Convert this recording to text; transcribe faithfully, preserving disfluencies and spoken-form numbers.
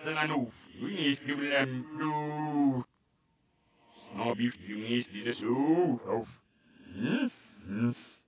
Zananu, Luis, Jubilam, Du. Snobby, Luis, die das so auf. Hm? Hm?